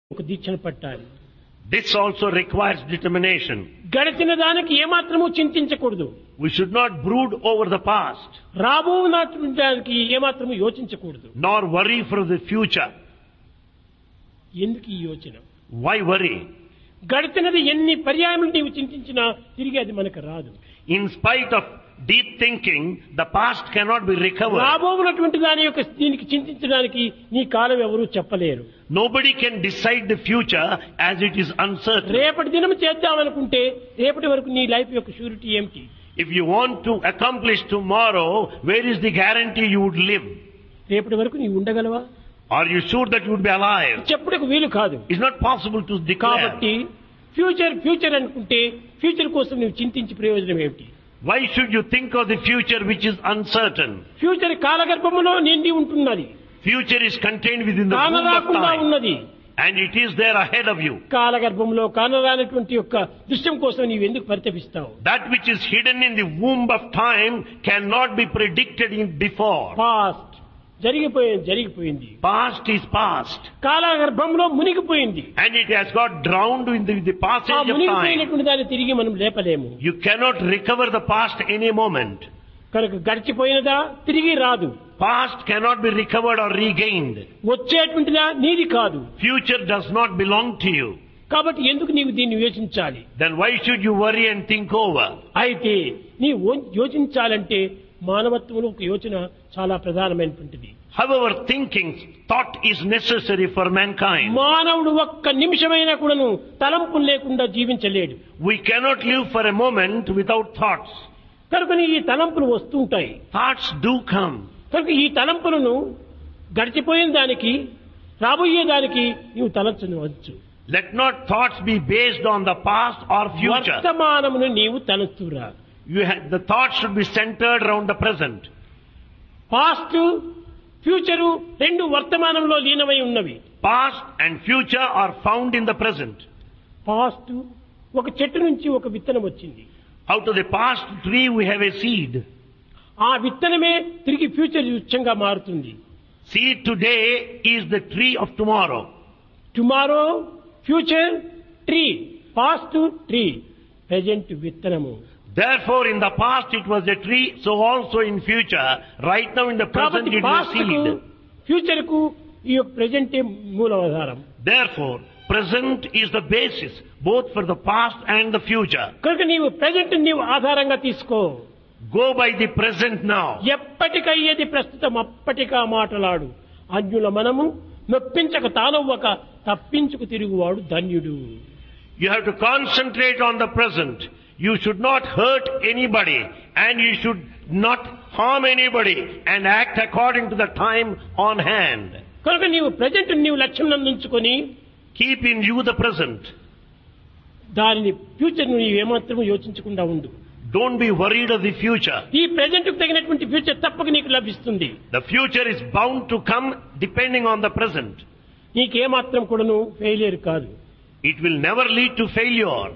ఒక దీక్షను పట్టాలి. This also requires determination. గడిచిన దానికి ఏమాత్రము చింతించకూడదు. We should not brood over the past, రాబోనటువంటి దానికి ఏమాత్రము యోచించకూడదు. nor worry for the future. ఎందుకు ఈ యోచన? Why worry? గడిచినది ఎన్ని పర్యాయములు నీవు చింతించినా తిరిగి అది మనకు రాదు. In spite of deep thinking, the past cannot be recovered. రాబోనటువంటి దాని యొక్క దీనికి చింతించడానికి నీ కాలం ఎవరూ చెప్పలేరు. Nobody can decide the future as it is uncertain. రేపటి దినం చేద్దామనుకుంటే రేపటి వరకు నీ లైఫ్ యొక్క షూరిటీ ఏమిటి? If you want to accomplish tomorrow, where is the guarantee you would live? రేపటి వరకు నీవు ఉండగలవా? Are you sure that you would be alive? చెప్పుటకు వీలు కాదు. It's not possible to declare. కాబట్టి ఫ్యూచర్ అనుకుంటే ఫ్యూచర్ కోసం నువ్వు చింతించి ప్రయోజనం ఏమిటి? Why should you think of the future which is uncertain? Future కాలగర్భములో నిండి ఉంటున్నది. Future is contained within the womb of కానరాకుండా time, ఉన్నది. and it is there ahead of you. కాలగర్భంలో కానరానటువంటి యొక్క దృశ్యం కోసం నీవు ఎందుకు పరితపిస్తావు? That which is hidden in the womb of time cannot be predicted in before. Past జరిగిపోయింది. Past is past, కాలగర్భంలో మునిగిపోయింది. and it has got drowned in the ఆ passage of time. మునిగిపోయినటువంటి దాన్ని తిరిగి మనం లేపలేము. You cannot recover the past any moment. కనుక గడిచిపోయినదా తిరిగి రాదు. Past cannot be recovered or regained. వచ్చేటువంటిదా నీది కాదు. Future does not belong to you. కాబట్టి ఎందుకు నీవు దీన్ని యోచించాలి? Then why should you worry and think over? అయితే నీ యోచించాలంటే మానవత్వంలో ఒక యోచన చాలా ప్రధానమైనటువంటిది. However, thought is necessary for mankind. మానవుడు ఒక్క నిమిషమైనా కూడాను తలంపులు లేకుండా జీవించలేడు. We cannot live for a moment without thoughts. కనుక ఈ తలంపులు వస్తుంటాయి. Thoughts do come. కనుక ఈ తలంపులను గడిచిపోయిన దానికి రాబోయే దానికి నీవు తలంచవచ్చు. Let not thoughts be based on the past or future. వర్తమానమును నీవు తలంచురా. The thoughts should be centered around the present. Past future రెండు వర్తమానంలో లీనమై ఉన్నవి. Past and future are found in the present. Past ఒక చెట్టు నుంచి ఒక విత్తనం వచ్చింది. Out of the past tree we have a seed. ఆ విత్తనమే తిరిగి ఫ్యూచర్ వృక్షంగా మారుతుంది. Seed today is the tree of tomorrow. Tomorrow future tree, past tree, present విత్తనము. Therefore, in the past it was a tree, so also in future. Right now in the present it is a past కు seed. Future కు ఈ present మూలాధారం. Therefore, present is the basis both for the past and the future. కనుక నీవు present నీవు ఆధారంగా తీసుకో. Go by the present now. ఎప్పటికయ్యేది ప్రస్తుతం అప్పటికా మాటలాడు. అన్యుల మనము నొప్పించక తానవ్వక తప్పించుకు తిరుగువాడు ధన్యుడు. You have to concentrate on the present. You should not hurt anybody and you should not harm anybody and act according to the time on hand. కనుక నీవు present నీవు లక్ష్యం అందించుకొని Keep in view the present. దానిని future నీవు ఏమాత్రం యోచించకుండా ఉండు. Don't be worried of the future. ఈ present కు తగినటువంటి ఫ్యూచర్ తప్పక నీకు లభిస్తుంది. The future is bound to come depending on the present. నీకేమాత్రం కూడాను ఫెయిలియర్ కాదు. It will never lead to failure.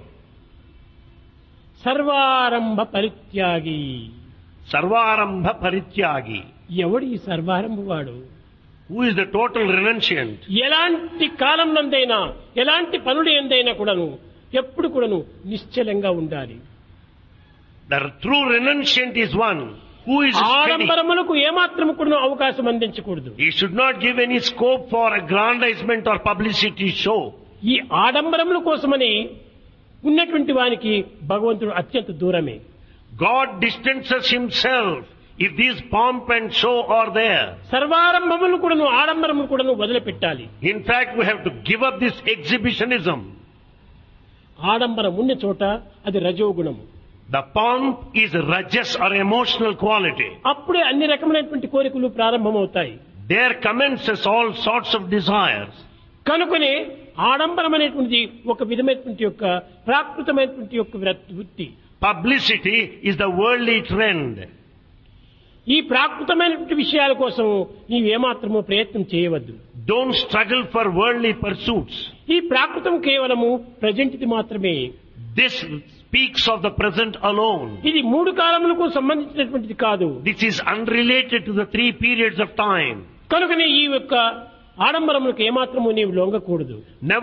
సర్వారంభ పరిత్యాగి. Sarvarambha parityagi. ఎవడు ఈ సర్వారంభ వాడు? Who is the total renunciant? ఎలాంటి కాలం నందైనా ఎలాంటి పనులు ఎందైనా కూడాను ఎప్పుడు కూడాను నిశ్చలంగా ఉండాలి. The true renunciant is one who is steady. ఆడంబరములకు ఏమాత్రం కూడా అవకాశం అందించకూడదు. He should not give any scope for aggrandizement or publicity show. ఈ ఆడంబరముల కోసమని ఉన్నటువంటి వానికి భగవంతుడు అత్యంత దూరమే. God distances himself if these pomp and show are there. సర్వారంభములు కూడాను ఆడంబరములు కూడాను వదిలిపెట్టాలి. In fact, we have to give up this exhibitionism. ఆడంబరం ఉన్న చోట అది రజోగుణము. The pomp is rajas or emotional quality. అప్పుడే అన్ని రకమైనటువంటి కోరికలు ప్రారంభమవుతాయి. There commences all sorts of desires. కనుకనే ఆడంబరం అనేటువంటిది ఒక విధమైనటువంటి యొక్క ప్రాకృతమైనటువంటి యొక్క వృత్తి. Publicity is the worldly trend. ఈ ప్రాకృతమైనటువంటి విషయాల కోసం నీవేమాత్రము ప్రయత్నం చేయవద్దు. Don't struggle for worldly pursuits. ఈ ప్రాకృతం కేవలము ప్రజెంట్ది మాత్రమే. This speaks of the present alone. ఇది మూడు కాలములకు సంబంధించినటువంటిది కాదు. This is unrelated to the 3 periods of time. కనుకనే ఈ యొక్క ఆడంబరములకు ఏమాత్రము నీవు లొంగకూడదు. Never